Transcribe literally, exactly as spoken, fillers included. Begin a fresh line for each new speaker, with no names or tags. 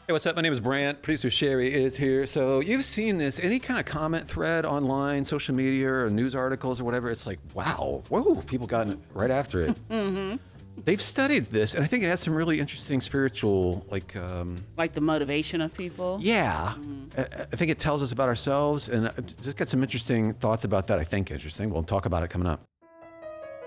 Hey, what's up? My name is Brant. Producer Sherry is here. So you've seen this, any kind of comment thread online, social media, or news articles or whatever, it's like, wow, whoa, people got it right after it.
Mm-hmm.
They've studied this, and I think it has some really interesting spiritual, like... Um,
like the motivation of people?
Yeah. Mm-hmm. I, I think it tells us about ourselves, and just got some interesting thoughts about that, I think interesting. We'll talk about it coming up.